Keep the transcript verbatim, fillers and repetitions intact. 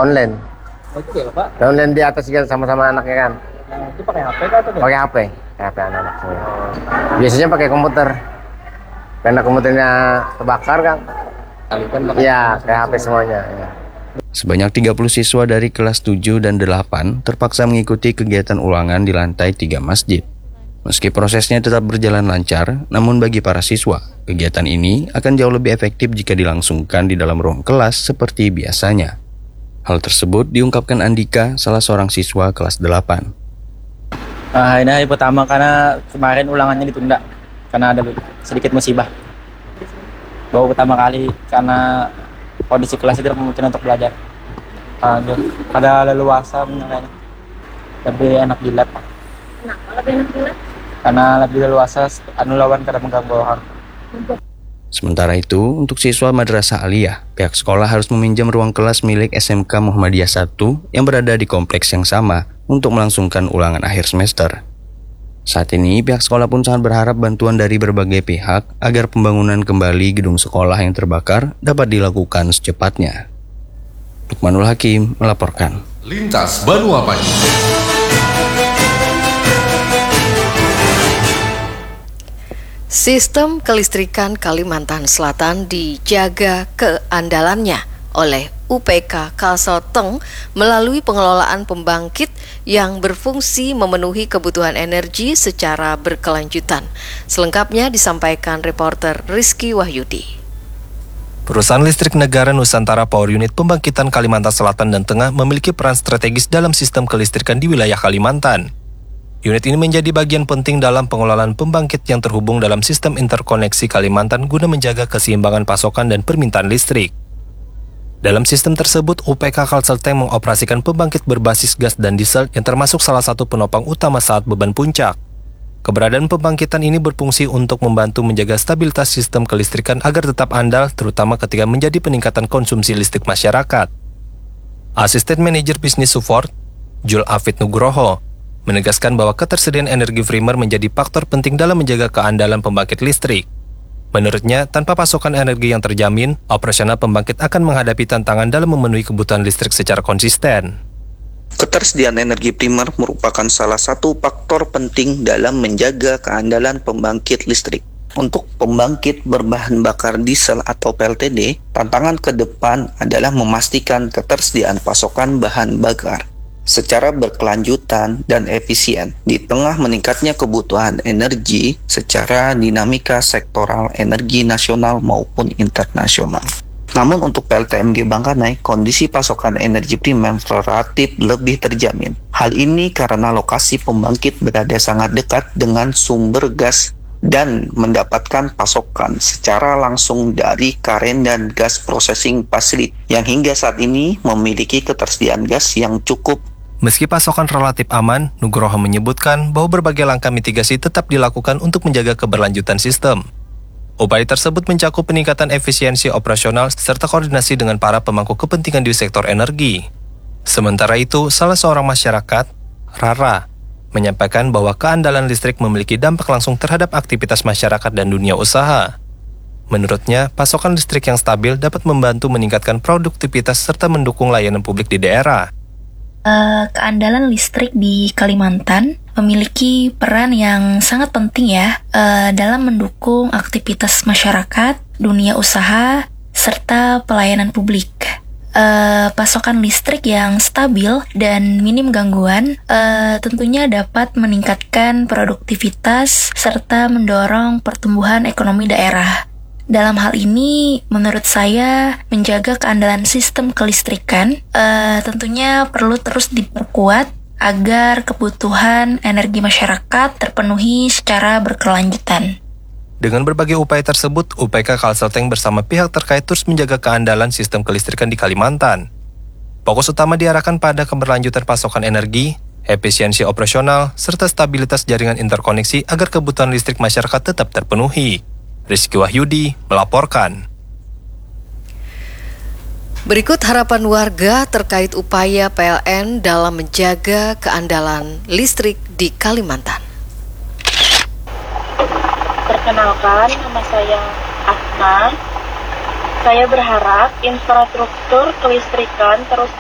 online. Oh, itu ya Pak? Online di atas juga sama-sama anaknya kan. Nah, itu pakai H P kah atau Pakai H P, pakai H P anak-anak semua. Biasanya pakai komputer. Karena komputernya terbakar kan. Iya, pakai H P semuanya. Ya. Sebanyak tiga puluh siswa dari kelas tujuh dan delapan terpaksa mengikuti kegiatan ulangan di lantai tiga masjid. Meski prosesnya tetap berjalan lancar, namun bagi para siswa, kegiatan ini akan jauh lebih efektif jika dilangsungkan di dalam ruang kelas seperti biasanya. Hal tersebut diungkapkan Andika, salah seorang siswa kelas delapan. Uh, ini hari pertama karena kemarin ulangannya ditunda karena ada sedikit musibah. Baru pertama kali karena kondisi kelas itu memungkinkan untuk belajar. Uh, ada leluasa menilainya. Lebih enak dilihat. Kenapa lebih enak dilihat? Karena lebih leluasa, anu lawan kada mengganggu orang. Sementara itu, untuk siswa Madrasah Aliyah, pihak sekolah harus meminjam ruang kelas milik S M K Muhammadiyah satu yang berada di kompleks yang sama untuk melangsungkan ulangan akhir semester. Saat ini, pihak sekolah pun sangat berharap bantuan dari berbagai pihak agar pembangunan kembali gedung sekolah yang terbakar dapat dilakukan secepatnya. Lukmanul Hakim melaporkan. Lintas Banuapani. Sistem kelistrikan Kalimantan Selatan dijaga keandalannya oleh U P K Kalsel-Teng melalui pengelolaan pembangkit yang berfungsi memenuhi kebutuhan energi secara berkelanjutan. Selengkapnya disampaikan reporter Rizky Wahyudi. Perusahaan Listrik Negara Nusantara Power Unit Pembangkitan Kalimantan Selatan dan Tengah memiliki peran strategis dalam sistem kelistrikan di wilayah Kalimantan. Unit ini menjadi bagian penting dalam pengelolaan pembangkit yang terhubung dalam sistem interkoneksi Kalimantan guna menjaga keseimbangan pasokan dan permintaan listrik. Dalam sistem tersebut, U P K Kalsel-Teng mengoperasikan pembangkit berbasis gas dan diesel yang termasuk salah satu penopang utama saat beban puncak. Keberadaan pembangkitan ini berfungsi untuk membantu menjaga stabilitas sistem kelistrikan agar tetap andal, terutama ketika menjadi peningkatan konsumsi listrik masyarakat. Asisten Manajer Bisnis Support, Jul Afid Nugroho, menegaskan bahwa ketersediaan energi primer menjadi faktor penting dalam menjaga keandalan pembangkit listrik. Menurutnya, tanpa pasokan energi yang terjamin, operasional pembangkit akan menghadapi tantangan dalam memenuhi kebutuhan listrik secara konsisten. Ketersediaan energi primer merupakan salah satu faktor penting dalam menjaga keandalan pembangkit listrik. Untuk pembangkit berbahan bakar diesel atau P L T D, tantangan ke depan adalah memastikan ketersediaan pasokan bahan bakar secara berkelanjutan dan efisien di tengah meningkatnya kebutuhan energi secara dinamika sektoral energi nasional maupun internasional. Namun untuk P L T M G Bangkanai, kondisi pasokan energi primer relatif lebih terjamin. Hal ini karena lokasi pembangkit berada sangat dekat dengan sumber gas dan mendapatkan pasokan secara langsung dari Karen dan Gas Processing Facility yang hingga saat ini memiliki ketersediaan gas yang cukup. Meski pasokan relatif aman, Nugroho menyebutkan bahwa berbagai langkah mitigasi tetap dilakukan untuk menjaga keberlanjutan sistem. Upaya tersebut mencakup peningkatan efisiensi operasional serta koordinasi dengan para pemangku kepentingan di sektor energi. Sementara itu, salah seorang masyarakat, Rara, menyampaikan bahwa keandalan listrik memiliki dampak langsung terhadap aktivitas masyarakat dan dunia usaha. Menurutnya, pasokan listrik yang stabil dapat membantu meningkatkan produktivitas serta mendukung layanan publik di daerah. Uh, keandalan listrik di Kalimantan memiliki peran yang sangat penting ya uh, dalam mendukung aktivitas masyarakat, dunia usaha, serta pelayanan publik. Uh, pasokan listrik yang stabil dan minim gangguan uh, tentunya dapat meningkatkan produktivitas serta mendorong pertumbuhan ekonomi daerah. Dalam hal ini, menurut saya, menjaga keandalan sistem kelistrikan uh, tentunya perlu terus diperkuat agar kebutuhan energi masyarakat terpenuhi secara berkelanjutan. Dengan berbagai upaya tersebut, U P K Kalsel-Teng bersama pihak terkait terus menjaga keandalan sistem kelistrikan di Kalimantan. Fokus utama diarahkan pada keberlanjutan pasokan energi, efisiensi operasional, serta stabilitas jaringan interkoneksi agar kebutuhan listrik masyarakat tetap terpenuhi. Rizky Wahyudi melaporkan. Berikut harapan warga terkait upaya P L N dalam menjaga keandalan listrik di Kalimantan. Perkenalkan, nama saya Asma. Saya berharap infrastruktur kelistrikan terus